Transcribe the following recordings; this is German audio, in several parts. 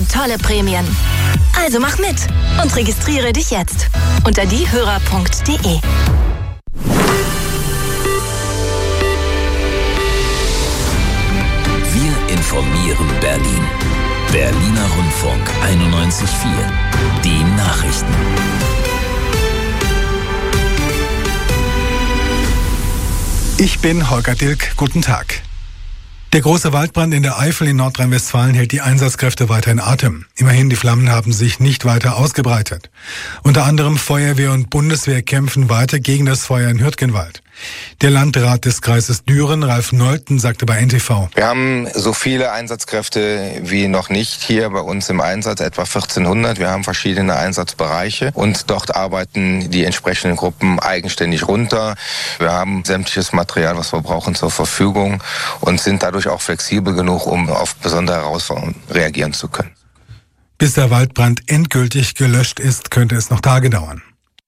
tolle Prämien. Also mach mit und registriere dich jetzt unter diehörer.de. Wir informieren Berlin. Berliner Rundfunk 91.4. Die Nachrichten. Ich bin Holger Dilk. Guten Tag. Der große Waldbrand in der Eifel in Nordrhein-Westfalen hält die Einsatzkräfte weiter in Atem. Immerhin, die Flammen haben sich nicht weiter ausgebreitet. Unter anderem Feuerwehr und Bundeswehr kämpfen weiter gegen das Feuer in Hürtgenwald. Der Landrat des Kreises Düren, Ralf Nolten, sagte bei NTV: Wir haben so viele Einsatzkräfte wie noch nicht hier bei uns im Einsatz, etwa 1400. Wir haben verschiedene Einsatzbereiche und dort arbeiten die entsprechenden Gruppen eigenständig runter. Wir haben sämtliches Material, was wir brauchen, zur Verfügung und sind dadurch auch flexibel genug, um auf besondere Herausforderungen reagieren zu können. Bis der Waldbrand endgültig gelöscht ist, könnte es noch Tage dauern.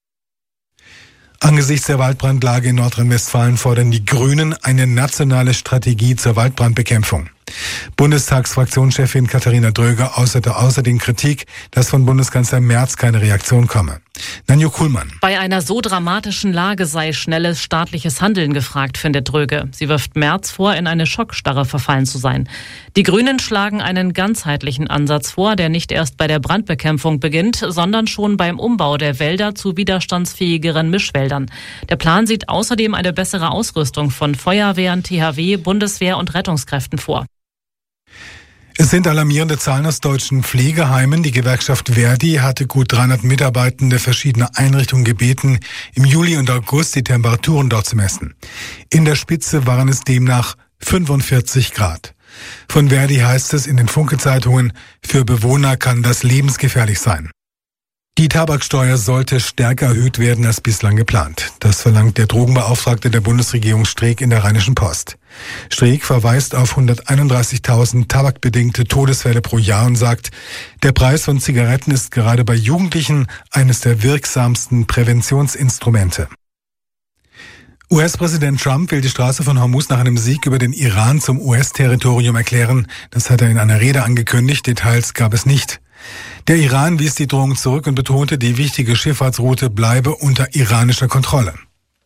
Angesichts der Waldbrandlage in Nordrhein-Westfalen fordern die Grünen eine nationale Strategie zur Waldbrandbekämpfung. Bundestagsfraktionschefin Katharina Dröger äußerte außerdem Kritik, dass von Bundeskanzler Merz keine Reaktion komme. Nanjo Kuhlmann. Bei einer so dramatischen Lage sei schnelles staatliches Handeln gefragt, findet Dröge. Sie wirft Merz vor, in eine Schockstarre verfallen zu sein. Die Grünen schlagen einen ganzheitlichen Ansatz vor, der nicht erst bei der Brandbekämpfung beginnt, sondern schon beim Umbau der Wälder zu widerstandsfähigeren Mischwäldern. Der Plan sieht außerdem eine bessere Ausrüstung von Feuerwehren, THW, Bundeswehr und Rettungskräften vor. Es sind alarmierende Zahlen aus deutschen Pflegeheimen. Die Gewerkschaft Verdi hatte gut 300 Mitarbeitende verschiedener Einrichtungen gebeten, im Juli und August die Temperaturen dort zu messen. In der Spitze waren es demnach 45 Grad. Von Verdi heißt es in den Funke-Zeitungen, für Bewohner kann das lebensgefährlich sein. Die Tabaksteuer sollte stärker erhöht werden als bislang geplant. Das verlangt der Drogenbeauftragte der Bundesregierung Streeck in der Rheinischen Post. Streeck verweist auf 131.000 tabakbedingte Todesfälle pro Jahr und sagt, der Preis von Zigaretten ist gerade bei Jugendlichen eines der wirksamsten Präventionsinstrumente. US-Präsident Trump will die Straße von Hormuz nach einem Sieg über den Iran zum US-Territorium erklären. Das hat er in einer Rede angekündigt. Details gab es nicht. Der Iran wies die Drohung zurück und betonte, die wichtige Schifffahrtsroute bleibe unter iranischer Kontrolle.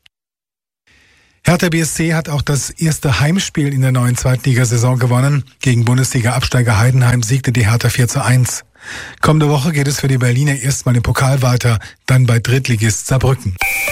Hertha BSC hat auch das erste Heimspiel in der neuen Zweitligasaison gewonnen. Gegen Bundesliga-Absteiger Heidenheim siegte die Hertha 4:1. Kommende Woche geht es für die Berliner erstmal im Pokal weiter, dann bei Drittligist Saarbrücken.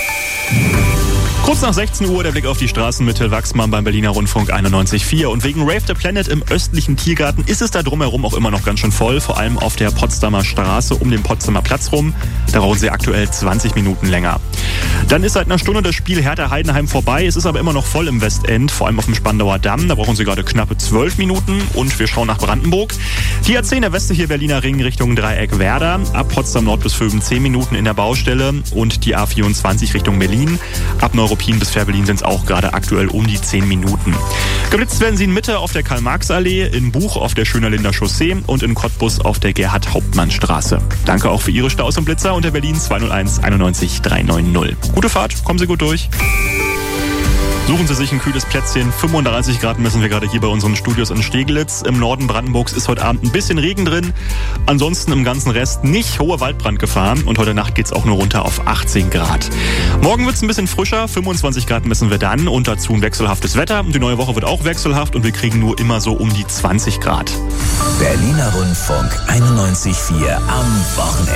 Kurz nach 16 Uhr der Blick auf die Straßen mit Till Wachsmann beim Berliner Rundfunk 91.4. Und wegen Rave the Planet im östlichen Tiergarten ist es da drumherum auch immer noch ganz schön voll. Vor allem auf der Potsdamer Straße um den Potsdamer Platz rum. Da brauchen Sie aktuell 20 Minuten länger. Dann ist seit einer Stunde das Spiel Hertha Heidenheim vorbei. Es ist aber immer noch voll im Westend, vor allem auf dem Spandauer Damm. Da brauchen Sie gerade knappe 12 Minuten. Und wir schauen nach Brandenburg. Die A10 der Weste hier Berliner Ring Richtung Dreieck Werder. Ab Potsdam Nord bis Vöben 10 Minuten in der Baustelle. Und die A24 Richtung Berlin. Ab Neuruppin bis Fährberlin sind es auch gerade aktuell um die 10 Minuten. Geblitzt werden Sie in Mitte auf der Karl-Marx-Allee, in Buch auf der Schönerlinder Chaussee und in Cottbus auf der Gerhard-Hauptmann-Straße. Danke auch für Ihre Staus und Blitzer unter Berlin 201 91 390. Gute Fahrt, kommen Sie gut durch. Suchen Sie sich ein kühles Plätzchen. 35 Grad messen wir gerade hier bei unseren Studios in Steglitz. Im Norden Brandenburgs ist heute Abend ein bisschen Regen drin. Ansonsten im ganzen Rest nicht hohe Waldbrandgefahr. Und heute Nacht geht's auch nur runter auf 18 Grad. Morgen wird's ein bisschen frischer. 25 Grad messen wir dann. Und dazu ein wechselhaftes Wetter. Und die neue Woche wird auch wechselhaft. Und wir kriegen nur immer so um die 20 Grad. Berliner Rundfunk 91.4 am Wochenende.